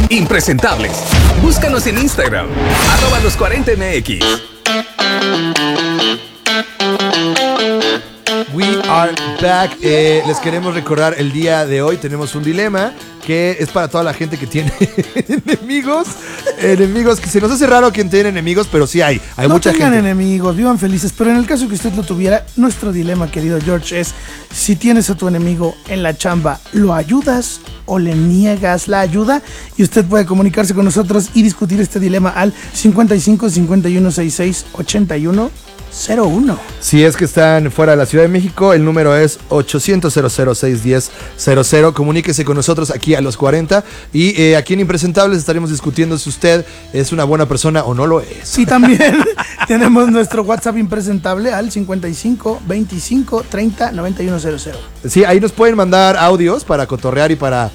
Impresentables. Búscanos en Instagram, @los40mx. We are back. Les queremos recordar el día de hoy tenemos un dilema que es para toda la gente que tiene enemigos, que se nos hace raro quien tiene enemigos, pero sí hay mucha gente. No tengan enemigos, vivan felices, pero en el caso que usted lo tuviera, nuestro dilema, querido George, es si tienes a tu enemigo en la chamba, ¿lo ayudas o le niegas la ayuda? Y usted puede comunicarse con nosotros y discutir este dilema al 55 51 66 81 01. Si es que están fuera de la Ciudad de México, el número es 800-610-00. Comuníquese con nosotros aquí a los 40. Y aquí en Impresentables estaremos discutiendo si usted es una buena persona o no lo es. Y también tenemos nuestro WhatsApp Impresentable al 55 25 30 91 00. Sí, ahí nos pueden mandar audios para cotorrear y para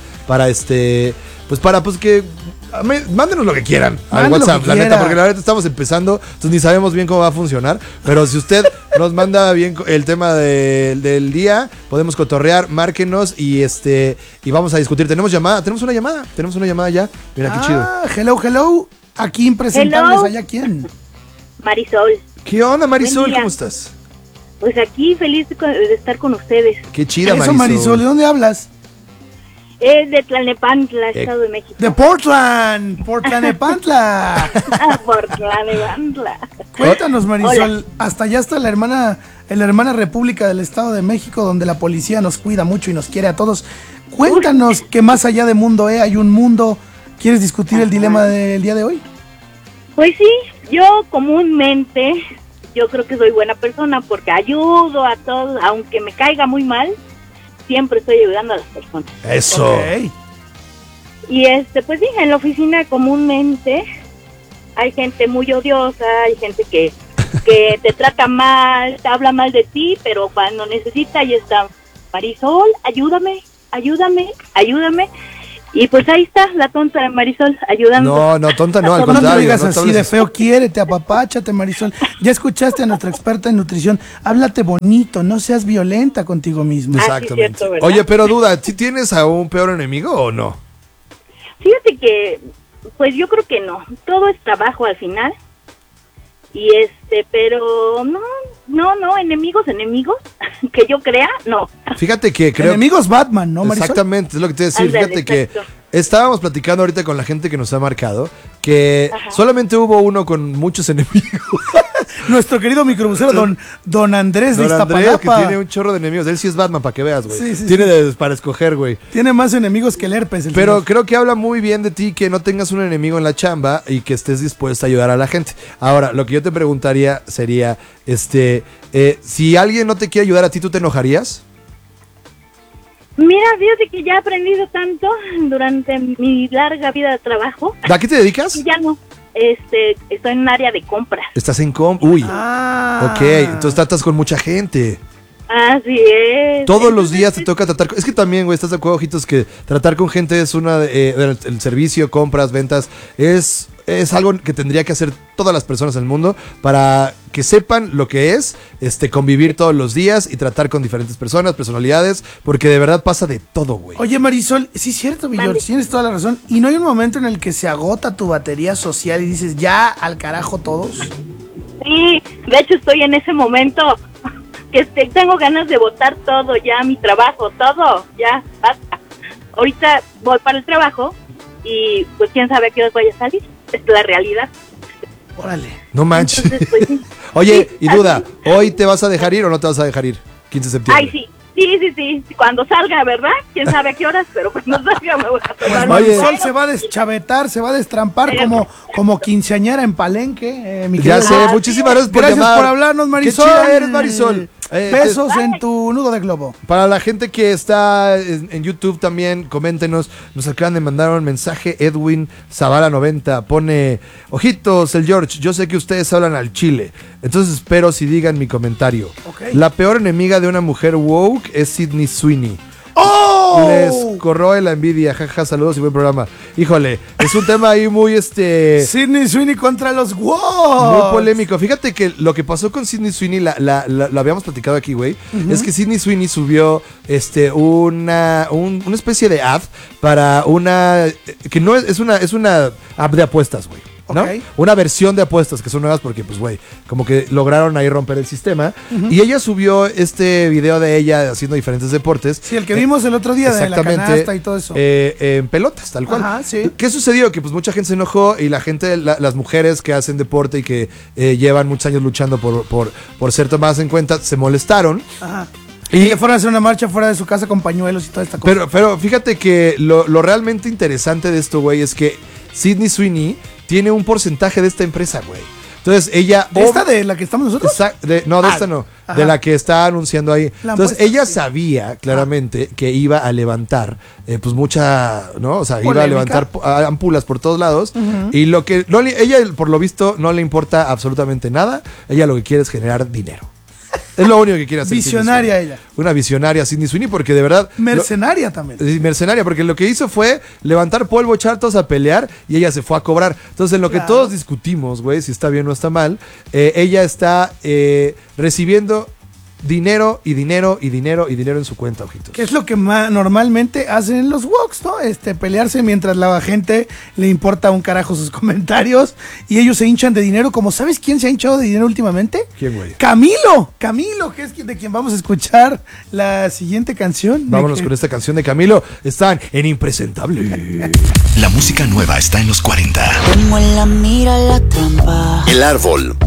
que mándenos lo que quieran al WhatsApp, la neta, porque la verdad estamos empezando, entonces ni sabemos bien cómo va a funcionar, pero si usted nos manda bien el tema del día, podemos cotorrear, márquenos y vamos a discutir. Tenemos una llamada ya. Mira qué chido. Hello, aquí Impresentables, allá quién. Marisol. ¿Qué onda, Marisol? ¿Cómo estás? Pues aquí feliz de estar con ustedes. Qué chida, Eso, Marisol, ¿de dónde hablas? Es de Tlalnepantla, Estado de México. De Portland, Portlanepantla. Portlanepantla. Cuéntanos, Marisol, Hola. hasta allá está la hermana República del Estado de México, donde la policía nos cuida mucho y nos quiere a todos. Cuéntanos que más allá de mundo hay un mundo. ¿Quieres discutir el dilema del día de hoy? Pues sí, yo comúnmente, yo creo que soy buena persona porque ayudo a todos, aunque me caiga muy mal, siempre estoy ayudando a las personas. Eso. Okay. Y pues sí, en la oficina comúnmente hay gente muy odiosa, hay gente que te trata mal, te habla mal de ti, pero cuando necesita ahí está Marisol, ayúdame. Y pues ahí está la tonta de Marisol ayudando. No, tonta no, al No te contrario. digas no así hables de feo, quiérete, apapáchate, Marisol. Ya escuchaste a nuestra experta en nutrición. Háblate bonito, no seas violenta contigo mismo. Exactamente. Sí, cierto, ¿verdad? Oye, pero duda, ¿sí tienes a un peor enemigo o no? Fíjate que, pues yo creo que no. Todo es trabajo al final. Y pero no, enemigos, que yo crea, no. Fíjate que creo... Enemigos Batman, ¿no, Marisol? Exactamente, es lo que te iba a decir. Ándale, Fíjate exacto. que estábamos platicando ahorita con la gente que nos ha marcado que solamente hubo uno con muchos enemigos. Nuestro querido microbusero, don Andrés de Don Andrés, que Iztapalapa. tiene un chorro de enemigos. Él sí es Batman, para que veas, güey. Sí, tiene para escoger, güey. Tiene más enemigos que el herpes. Pero señor. creo que habla muy bien de ti que no tengas un enemigo en la chamba y que estés dispuesto a ayudar a la gente. Ahora, lo que yo te preguntaría sería, si alguien no te quiere ayudar a ti, ¿tú te enojarías? Mira, fíjate que ya he aprendido tanto durante mi larga vida de trabajo. ¿A qué te dedicas? Ya no. Estoy en un área de compras. Estás en Uy. Ah. Ok, entonces tratas con mucha gente. Así es. Todos los días te toca tratar es que también, güey, estás de acuerdo, ojitos, que tratar con gente es el servicio, compras, ventas, es algo que tendría que hacer todas las personas en el mundo para que sepan lo que es convivir todos los días y tratar con diferentes personas, personalidades, porque de verdad pasa de todo, güey. Oye, Marisol, sí es cierto, mi George, tienes toda la razón. ¿Y no hay un momento en el que se agota tu batería social y dices, ya al carajo todos? Sí, de hecho estoy en ese momento que tengo ganas de botar todo ya, mi trabajo, todo, ya, basta. Ahorita voy para el trabajo y pues quién sabe a qué hora voy a salir, es la realidad. Órale. No manches. Entonces, pues, sí. Oye, Sí, y así. duda, ¿hoy te vas a dejar ir o no te vas a dejar ir? 15 de septiembre. Ay, sí. Sí, cuando salga, ¿verdad? Quién sabe a qué horas, pero cuando salga me voy a Pues tomar Oye. Marisol se va a deschavetar, se va a destrampar como quinceañera en Palenque, mi Ya querido. sé, muchísimas gracias por Gracias llamar. por hablarnos, Marisol. Qué chida eres, Marisol. Besos en tu nudo de globo. Para la gente que está en YouTube también, coméntenos. Nos acaban de mandar un mensaje. Edwin Zavala 90 pone: ojitos, el George, yo sé que ustedes hablan al chile, entonces espero si digan mi comentario. Ok. La peor enemiga de una mujer woke es Sydney Sweeney. ¡Oh! ¡Wow! Les corroe la envidia. Jaja, saludos y buen programa. Híjole, es un tema ahí muy Sydney Sweeney contra los muy Woks. polémico. Fíjate que lo que pasó con Sydney Sweeney, lo habíamos platicado aquí, güey, es que Sydney Sweeney subió una especie de ad para una que no es una app de apuestas, güey. ¿No? Ok. Una versión de apuestas que son nuevas porque, pues, güey, como que lograron ahí romper el sistema. Y ella subió este video de ella haciendo diferentes deportes. Sí, el que vimos el otro día de la canasta y todo eso. En pelotas, tal cual. Ajá, sí. ¿Qué sucedió? Que pues mucha gente se enojó y la gente, las mujeres que hacen deporte y que llevan muchos años luchando por ser tomadas en cuenta, se molestaron. Ajá. Y que fueron a hacer una marcha fuera de su casa con pañuelos y toda esta cosa. Pero fíjate que lo realmente interesante de esto, güey, es que Sydney Sweeney tiene un porcentaje de esta empresa, güey. Entonces ella... ¿De esta de la que estamos nosotros? No, de esta no. Ajá. De la que está anunciando ahí. La Entonces apuesta, ella sí. sabía claramente que iba a levantar pues mucha, ¿no? O sea, iba a Polémica. levantar ampulas por todos lados. Y lo que ella, por lo visto, no le importa absolutamente nada. Ella lo que quiere es generar dinero. Es lo único que quiere hacer. Visionaria Sydney Sweeney. ella. Una visionaria Sydney Sweeney porque de verdad... Mercenaria también. Mercenaria, porque lo que hizo fue levantar polvo, echar todos a pelear y ella se fue a cobrar. Entonces, en lo que Claro. todos discutimos, güey, si está bien o está mal, ella está recibiendo dinero y dinero y dinero y dinero en su cuenta, ojitos. Que es lo que normalmente hacen los Woks, ¿no? Pelearse mientras la gente le importa un carajo sus comentarios y ellos se hinchan de dinero. Como ¿sabes quién se ha hinchado de dinero últimamente? ¿Quién, güey? Camilo, que es de quien vamos a escuchar la siguiente canción. Vámonos con esta canción de Camilo. Están en Impresentable. La música nueva está en los 40. Como en la mira la trampa. El árbol